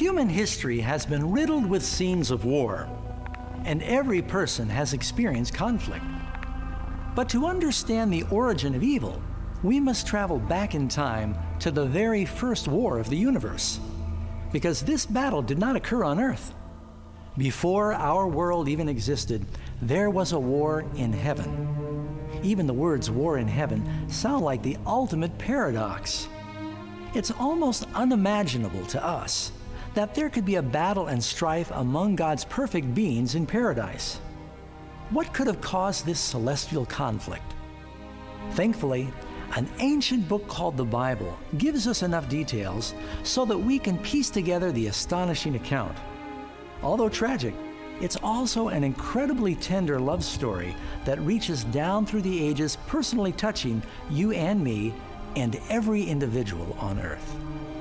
Human history has been riddled with scenes of war, and every person has experienced conflict. But to understand the origin of evil, we must travel back in time to the very first war of the universe, because this battle did not occur on Earth. Before our world even existed, there was a war in heaven. Even the words war in heaven sound like the ultimate paradox. It's almost unimaginable to us that there could be a battle and strife among God's perfect beings in paradise. What could have caused this celestial conflict? Thankfully, an ancient book called the Bible gives us enough details so that we can piece together the astonishing account. Although tragic, it's also an incredibly tender love story that reaches down through the ages, personally touching you and me and every individual on Earth.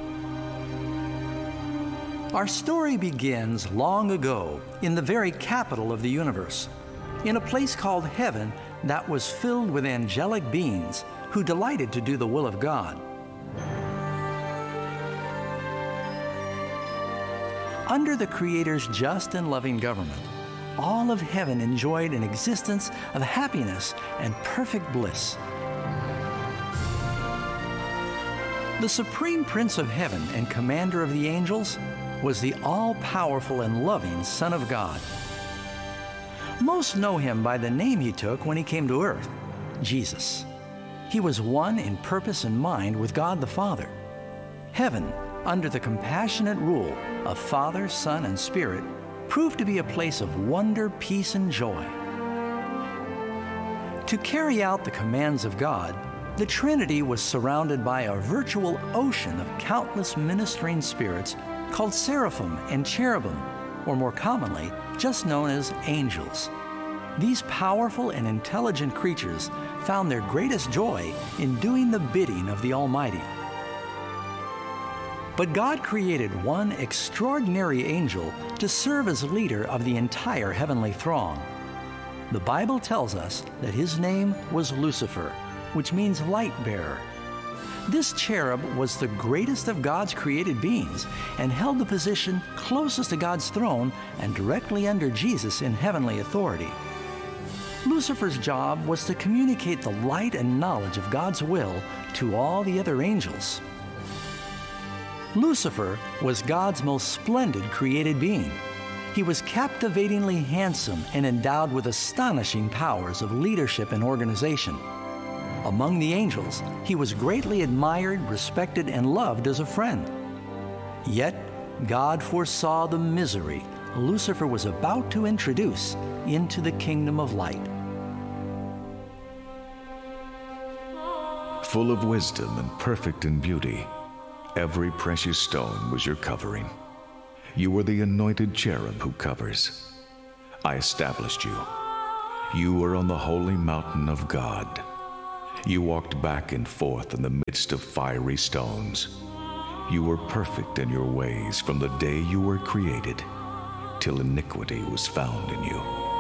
Our story begins long ago in the very capital of the universe, in a place called heaven that was filled with angelic beings who delighted to do the will of God. Under the Creator's just and loving government, all of heaven enjoyed an existence of happiness and perfect bliss. The supreme Prince of Heaven and Commander of the angels was the all-powerful and loving Son of God. Most know him by the name he took when he came to earth, Jesus. He was one in purpose and mind with God the Father. Heaven, under the compassionate rule of Father, Son, and Spirit, proved to be a place of wonder, peace, and joy. To carry out the commands of God, the Trinity was surrounded by a virtual ocean of countless ministering spirits called seraphim and cherubim, or more commonly, just known as angels. These powerful and intelligent creatures found their greatest joy in doing the bidding of the Almighty. But God created one extraordinary angel to serve as leader of the entire heavenly throng. The Bible tells us that his name was Lucifer, which means light bearer. This cherub was the greatest of God's created beings and held the position closest to God's throne and directly under Jesus in heavenly authority. Lucifer's job was to communicate the light and knowledge of God's will to all the other angels. Lucifer was God's most splendid created being. He was captivatingly handsome and endowed with astonishing powers of leadership and organization. Among the angels, he was greatly admired, respected, and loved as a friend. Yet, God foresaw the misery Lucifer was about to introduce into the kingdom of light. Full of wisdom and perfect in beauty, every precious stone was your covering. You were the anointed cherub who covers. I established you. You were on the holy mountain of God. You walked back and forth in the midst of fiery stones. You were perfect in your ways from the day you were created, till iniquity was found in you.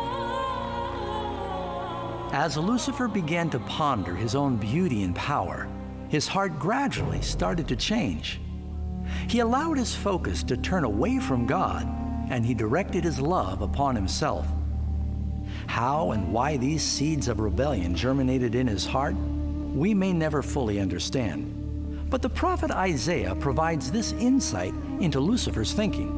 As Lucifer began to ponder his own beauty and power, his heart gradually started to change. He allowed his focus to turn away from God, and he directed his love upon himself. How and why these seeds of rebellion germinated in his heart, we may never fully understand. But the prophet Isaiah provides this insight into Lucifer's thinking.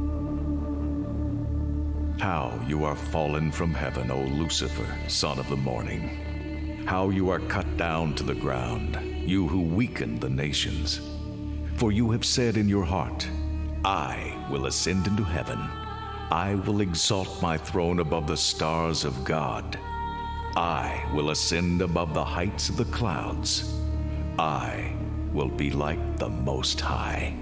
How you are fallen from heaven, O Lucifer, son of the morning. How you are cut down to the ground, you who weakened the nations. For you have said in your heart, I will ascend into heaven. I will exalt my throne above the stars of God. I will ascend above the heights of the clouds. I will be like the Most High.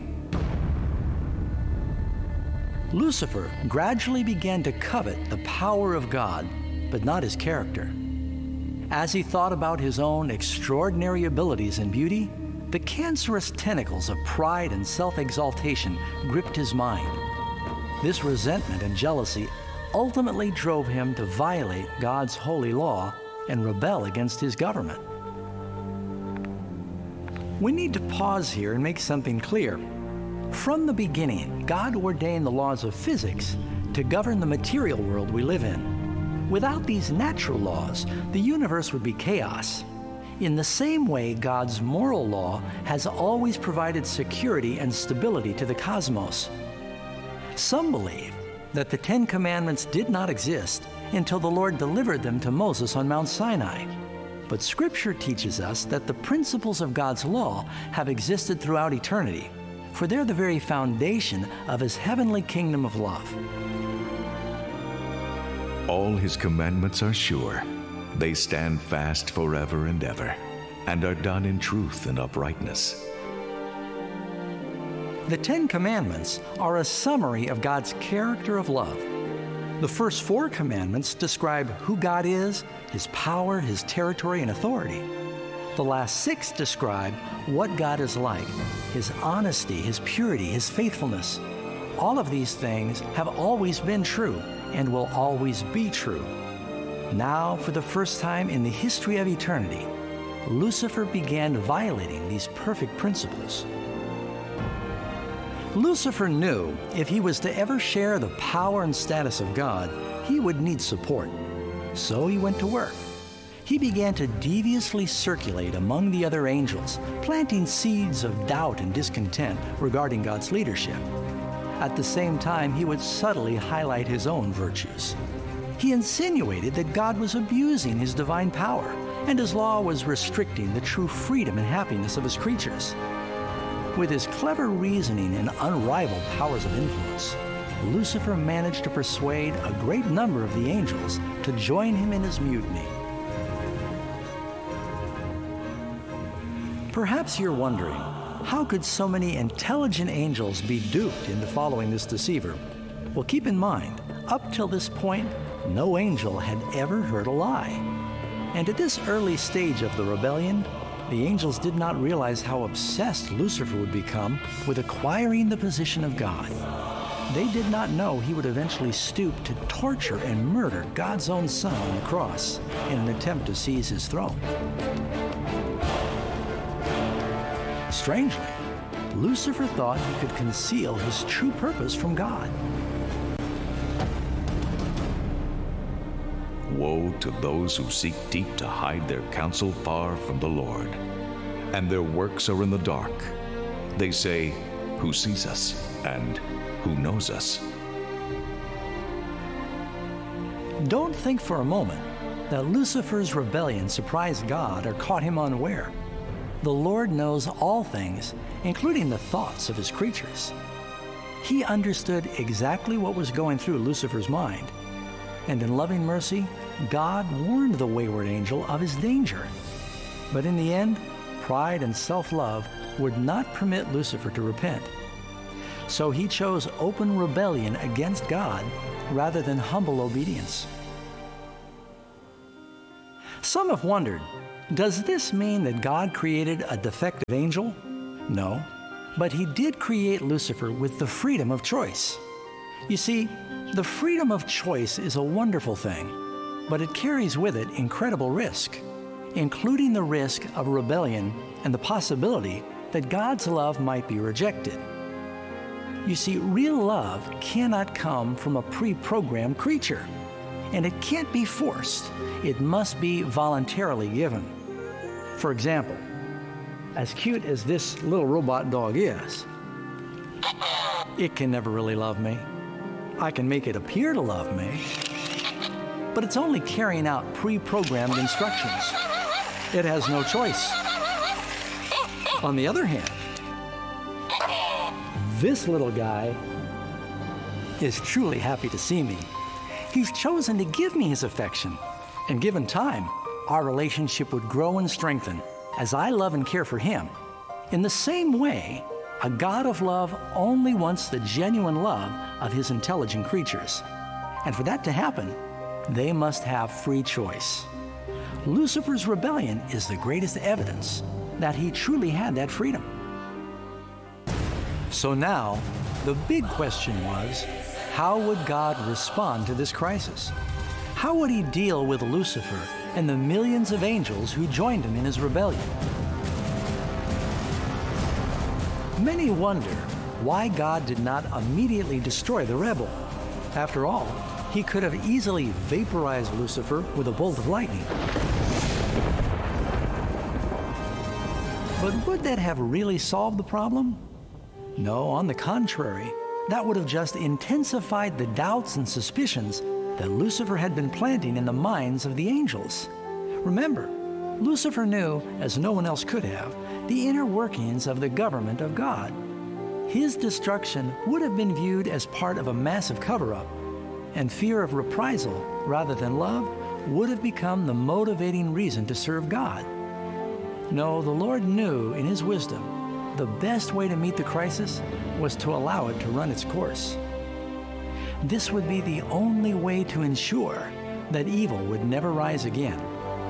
Lucifer gradually began to covet the power of God, but not his character. As he thought about his own extraordinary abilities and beauty, the cancerous tentacles of pride and self-exaltation gripped his mind. This resentment and jealousy ultimately drove him to violate God's holy law and rebel against his government. We need to pause here and make something clear. From the beginning, God ordained the laws of physics to govern the material world we live in. Without these natural laws, the universe would be chaos. In the same way, God's moral law has always provided security and stability to the cosmos. Some believe that the Ten Commandments did not exist until the Lord delivered them to Moses on Mount Sinai. But Scripture teaches us that the principles of God's law have existed throughout eternity, for they're the very foundation of His heavenly kingdom of love. All His commandments are sure. They stand fast forever and ever, and are done in truth and uprightness. The Ten Commandments are a summary of God's character of love. The first 4 commandments describe who God is, His power, His territory, and authority. The last 6 describe what God is like, His honesty, His purity, His faithfulness. All of these things have always been true and will always be true. Now, for the first time in the history of eternity, Lucifer began violating these perfect principles. Lucifer knew if he was to ever share the power and status of God, he would need support. So he went to work. He began to deviously circulate among the other angels, planting seeds of doubt and discontent regarding God's leadership. At the same time, he would subtly highlight his own virtues. He insinuated that God was abusing His divine power, and His law was restricting the true freedom and happiness of His creatures. With his clever reasoning and unrivaled powers of influence, Lucifer managed to persuade a great number of the angels to join him in his mutiny. Perhaps you're wondering, how could so many intelligent angels be duped into following this deceiver? Well, keep in mind, up till this point, no angel had ever heard a lie. And at this early stage of the rebellion, the angels did not realize how obsessed Lucifer would become with acquiring the position of God. They did not know he would eventually stoop to torture and murder God's own Son on the cross in an attempt to seize His throne. Strangely, Lucifer thought he could conceal his true purpose from God. Woe to those who seek deep to hide their counsel far from the Lord, and their works are in the dark. They say, "Who sees us?" and "Who knows us?" Don't think for a moment that Lucifer's rebellion surprised God or caught him unaware. The Lord knows all things, including the thoughts of His creatures. He understood exactly what was going through Lucifer's mind, and in loving mercy, God warned the wayward angel of his danger. But in the end, pride and self-love would not permit Lucifer to repent. So he chose open rebellion against God rather than humble obedience. Some have wondered, does this mean that God created a defective angel? No, but He did create Lucifer with the freedom of choice. You see, the freedom of choice is a wonderful thing, but it carries with it incredible risk, including the risk of rebellion and the possibility that God's love might be rejected. You see, real love cannot come from a pre-programmed creature, and it can't be forced. It must be voluntarily given. For example, as cute as this little robot dog is, it can never really love me. I can make it appear to love me, but it's only carrying out pre-programmed instructions. It has no choice. On the other hand, this little guy is truly happy to see me. He's chosen to give me his affection, and given time, our relationship would grow and strengthen as I love and care for him. In the same way, a God of love only wants the genuine love of His intelligent creatures. And for that to happen, they must have free choice. Lucifer's rebellion is the greatest evidence that he truly had that freedom. So now, the big question was, how would God respond to this crisis? How would He deal with Lucifer and the millions of angels who joined him in his rebellion? Many wonder why God did not immediately destroy the rebel. After all, he could have easily vaporized Lucifer with a bolt of lightning. But would that have really solved the problem? No, on the contrary, that would have just intensified the doubts and suspicions that Lucifer had been planting in the minds of the angels. Remember, Lucifer knew, as no one else could have, the inner workings of the government of God. His destruction would have been viewed as part of a massive cover-up, and fear of reprisal rather than love would have become the motivating reason to serve God. No, the Lord knew in His wisdom the best way to meet the crisis was to allow it to run its course. This would be the only way to ensure that evil would never rise again.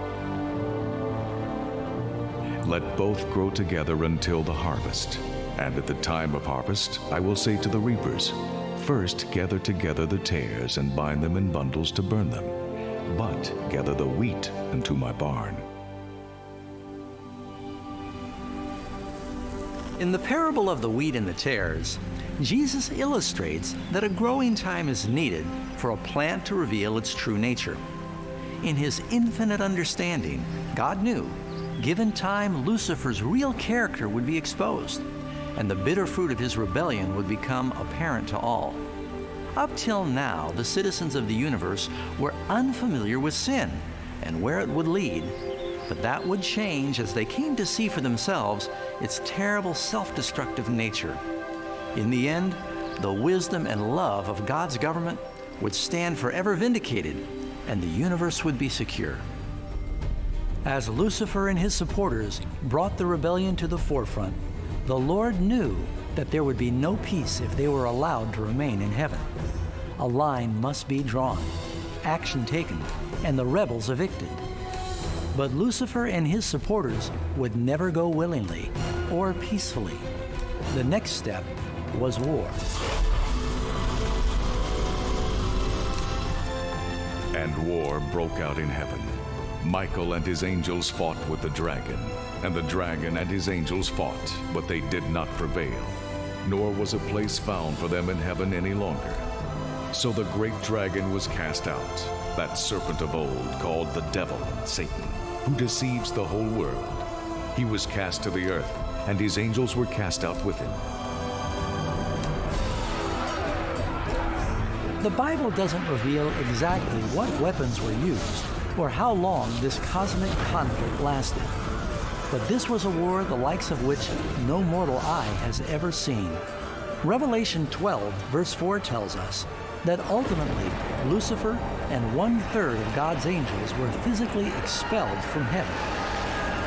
Let both grow together until the harvest. And at the time of harvest, I will say to the reapers, first gather together the tares and bind them in bundles to burn them, but gather the wheat into my barn. In the parable of the wheat and the tares, Jesus illustrates that a growing time is needed for a plant to reveal its true nature. In His infinite understanding, God knew, given time, Lucifer's real character would be exposed, and the bitter fruit of his rebellion would become apparent to all. Up till now, the citizens of the universe were unfamiliar with sin and where it would lead, but that would change as they came to see for themselves its terrible self-destructive nature. In the end, the wisdom and love of God's government would stand forever vindicated, and the universe would be secure. As Lucifer and his supporters brought the rebellion to the forefront, the Lord knew that there would be no peace if they were allowed to remain in heaven. A line must be drawn, action taken, and the rebels evicted. But Lucifer and his supporters would never go willingly or peacefully. The next step was war. And war broke out in heaven. Michael and his angels fought with the dragon, and the dragon and his angels fought, but they did not prevail, nor was a place found for them in heaven any longer. So the great dragon was cast out, that serpent of old called the devil and Satan, who deceives the whole world. He was cast to the earth, and his angels were cast out with him. The Bible doesn't reveal exactly what weapons were used or how long this cosmic conflict lasted. But this was a war the likes of which no mortal eye has ever seen. Revelation 12, verse 4 tells us that ultimately Lucifer and 1/3 of God's angels were physically expelled from heaven.